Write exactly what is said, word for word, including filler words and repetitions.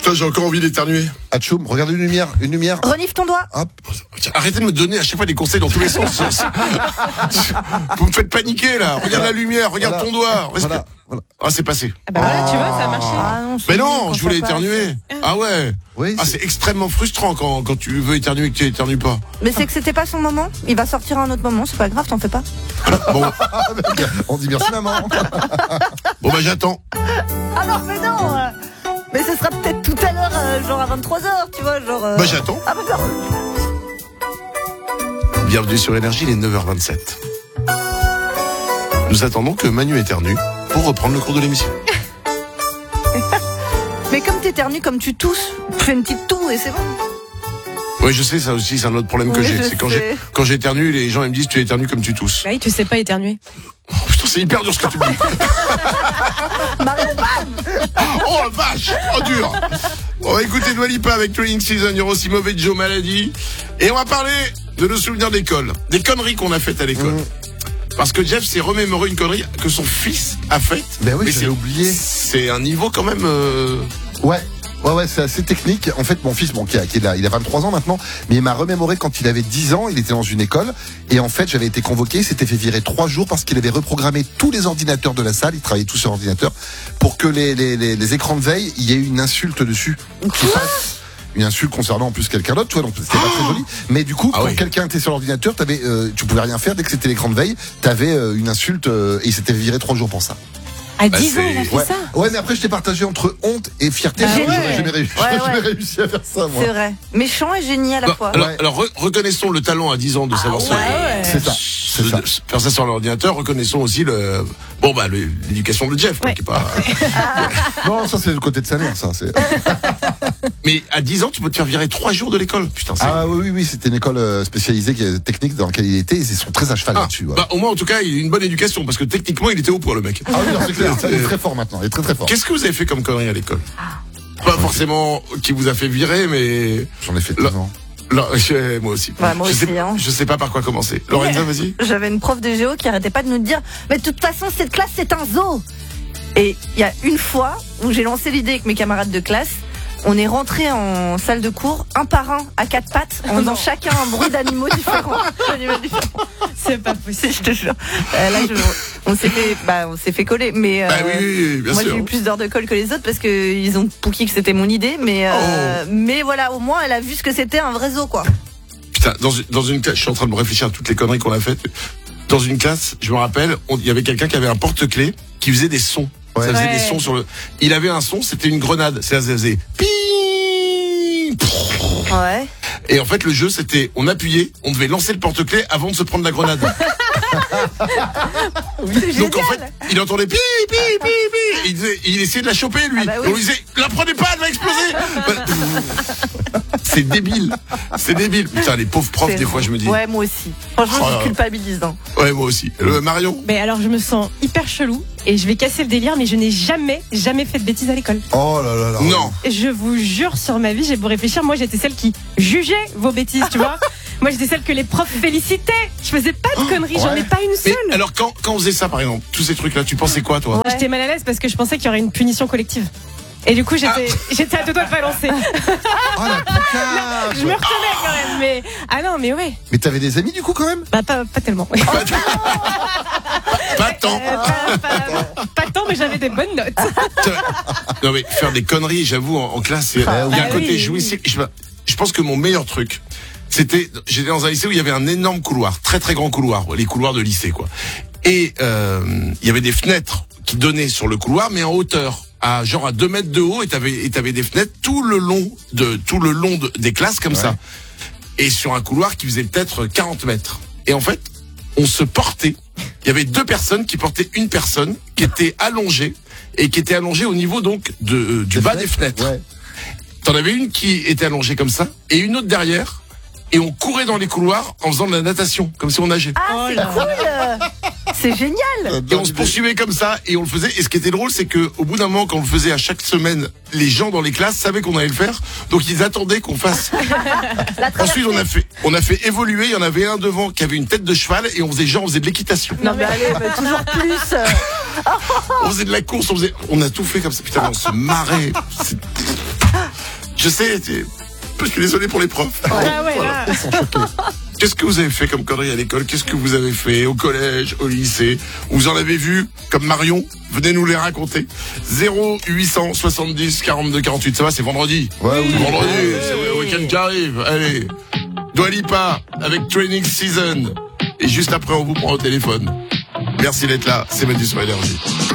Putain, j'ai encore envie d'éternuer. Atchoum, regarde une lumière, une lumière. Renifle ton doigt. Hop. Arrêtez de me donner à chaque fois des conseils dans tous les sens. Vous me faites paniquer là. Regarde la lumière, regarde Voilà. ton doigt. Respire. Voilà, voilà. Ah, c'est passé. Ah bah voilà, tu vois, ça a marché. Ah non, Mais c'est non, nul quand je voulais ça passe. éternuer. Ah ouais. Oui, Ah, c'est extrêmement frustrant quand, quand tu veux éternuer et que tu éternues pas. Mais c'est que c'était pas son moment. Il va sortir à un autre moment, c'est pas grave, t'en fais pas. Bon, on dit merci maman. bon bah j'attends. Ah non, mais non euh, Mais ce sera peut-être tout à l'heure, euh, genre à vingt-trois heures, tu vois, genre... euh, Bah j'attends. Ah bah non. Bienvenue sur Énergie, il est neuf heures vingt-sept. Nous attendons que Manu éternue pour reprendre le cours de l'émission. Mais comme t'éternues, comme tu tousses, fais une petite toux et c'est bon. Oui, je sais, ça aussi, c'est un autre problème que Oui, j'ai. je C'est quand sais. j'ai, quand j'éternue, les gens ils me disent tu éternues comme tu tousses. Bah oui, tu sais pas éternuer. Oh, putain, c'est hyper dur ce que tu me dis. Mario, bam. Oh la vache, oh dur. On va écouter Dua Lipa avec Training Season, il y aura aussi Mauvais Joe Maladie. Et on va parler de nos souvenirs d'école, des conneries qu'on a faites à l'école. Mmh. Parce que Jeff s'est remémoré une connerie que son fils a faite. Ben oui, Mais j'avais c'est- oublié. C'est un niveau quand même. Euh... Ouais. Ouais, ouais, c'est assez technique. En fait, mon fils, bon, qui a, qui est là, il a vingt-trois ans maintenant, mais il m'a remémoré quand il avait dix ans, il était dans une école, et en fait, j'avais été convoqué, il s'était fait virer trois jours parce qu'il avait reprogrammé tous les ordinateurs de la salle, il travaillait tous sur ordinateur, pour que les, les, les, les écrans de veille, il y ait eu une insulte dessus. Qui fasse une insulte concernant en plus quelqu'un d'autre, tu vois, donc c'était pas très joli. Mais du coup, Ah quand oui. quelqu'un était sur l'ordinateur, t'avais, euh, tu pouvais rien faire dès que c'était l'écran de veille, t'avais euh, une insulte, euh, et il s'était fait virer trois jours pour ça. À Bah, dix ans, c'est- il a fait Ouais. ça. Ouais, mais après, je t'ai partagé entre honte et fierté. Ah J'aurais ouais. jamais réussi, Ouais, j'aurais jamais ouais. réussi à faire ça, moi. C'est vrai. Méchant et génie à la Non, fois. alors, Ouais. alors, re- reconnaissons le talent à dix ans de savoir ça. ouais. C'est ça, c'est De- ça. de faire ça sur l'ordinateur, reconnaissons aussi le bon bah le- l'éducation de Jeff, quoi, Ouais. qui est pas. Non, ça c'est le côté de sa mère, ça. C'est... Mais à dix ans, tu peux te faire virer trois jours de l'école. Putain, c'est. Ah oui, oui, oui, c'était une école euh, spécialisée qui est technique dans laquelle il était. Ils sont très à cheval Ah, là-dessus. Ouais. bah au moins en tout cas, il a une bonne éducation parce que techniquement, il était au point le mec. Ah oui, non, c'est clair. Ça, il est très fort maintenant. Il est très très fort. Qu'est-ce que vous avez fait comme connerie à l'école Pas forcément qui vous a fait virer, mais J'en ai fait Là. deux ans. là, je- moi aussi. Ouais, moi je, aussi, sais, hein. je sais pas par quoi commencer. Lorenza, vas-y. J'avais une prof de géo qui arrêtait pas de nous dire « Mais de toute façon, cette classe, c'est un zoo !» Et il y a une fois où j'ai lancé l'idée avec mes camarades de classe, on est rentrés en salle de cours, un par un, à quatre pattes, en faisant chacun un bruit d'animaux différents. D'animaux différents. C'est pas possible. Je te jure. Euh, là, je- on s'est fait, bah, on s'est fait coller. Mais euh, Bah oui, oui, oui, bien moi, sûr. j'ai eu plus d'heures de colle que les autres parce que ils ont pouqué que c'était mon idée. Mais, euh, Oh. mais voilà, au moins, elle a vu ce que c'était un vrai zoo, quoi. Putain, dans une, dans une classe, je suis en train de me réfléchir à toutes les conneries qu'on a faites. Dans une classe, je me rappelle, on- il y avait quelqu'un qui avait un porte-clés qui faisait des sons. Ouais. Ça faisait Ouais. des sons sur le. Il avait un son, c'était une grenade. Ça faisait. Ping. Ouais. Et en fait, le jeu, c'était, on appuyait, on devait lancer le porte-clés avant de se prendre la grenade. C'est Donc en génial. fait, il entendait pi pi pi pi. Et il, disait, il essayait de la choper lui. Ah bah oui. Et on lui disait, la prenez pas, elle va exploser. Bah, c'est débile, c'est débile. Putain, les pauvres profs, C'est des fois, je me dis. Ouais, moi aussi. Franchement, Oh je là suis là. culpabilisant. Ouais, moi aussi. Euh, Marion. Mais alors, je me sens hyper chelou et je vais casser le délire, mais je n'ai jamais, jamais fait de bêtises à l'école. Oh là là là. Non. Je vous jure sur ma vie, j'ai beau réfléchir, moi j'étais celle qui jugeait vos bêtises, tu vois. Moi j'étais celle que les profs félicitaient. Je faisais pas de conneries, j'en ai ouais. pas une Mais seule. alors quand, quand on faisait ça par exemple, tous ces trucs là, tu pensais quoi toi? Ouais. J'étais mal à l'aise parce que je pensais qu'il y aurait une punition collective. Et du coup, j'étais, j'étais à deux doigts de balancer. Oh la Je me putain. reconnais quand même, mais ah non, mais ouais, Mais t'avais des amis du coup quand même? bah pas, pas tellement. Ouais. Pas, pas tant. Euh, pas, pas- pas tant, mais j'avais des bonnes notes. Non mais faire des conneries, j'avoue, en, en classe, c'est- il y a un Ah côté oui. jouissif. Je, je pense que mon meilleur truc, c'était, j'étais dans un lycée où il y avait un énorme couloir, très très grand couloir, les couloirs de lycée quoi. Et euh, il y avait des fenêtres qui donnaient sur le couloir, mais en hauteur, à genre à deux mètres de haut, et t'avais et t'avais des fenêtres tout le long de tout le long de- des classes comme Ouais. ça. Et sur un couloir qui faisait peut-être quarante mètres. Et en fait, on se portait. Il y avait deux personnes qui portaient une personne qui était allongée et qui était allongée au niveau donc de euh, du Des bas des fenêtres. Ouais. T'en avais une qui était allongée comme ça et une autre derrière. Et on courait dans les couloirs en faisant de la natation, comme si on nageait. Ah, Oh c'est là cool. euh, C'est génial. Et on se poursuivait comme ça et on le faisait. Et ce qui était drôle, c'est que au bout d'un moment, quand on le faisait à chaque semaine, les gens dans les classes savaient qu'on allait le faire, donc ils attendaient qu'on fasse. La Ensuite, on a traversée. fait, on a fait évoluer. Il y en avait un devant qui avait une tête de cheval et on faisait genre, on faisait de l'équitation. Non mais allez, mais toujours plus. euh, On faisait de la course, on faisait, on a tout fait comme ça. Putain, on se marrait. C'est- Je sais, c'est- je suis désolé pour les profs. Ah ouais, Voilà. là. Qu'est-ce que vous avez fait comme connerie à l'école? Qu'est-ce que vous avez fait au collège, au lycée? Vous en avez vu comme Marion? Venez nous les raconter. zéro huit cent soixante-dix quarante-deux quarante-huit. Ça va, c'est vendredi. Ouais, oui. Vendredi, c'est le week-end qui arrive. Allez. Dua Lipa avec Training Season. Et juste après, on vous prend au téléphone. Merci d'être là. C'est Manu sur Énergie.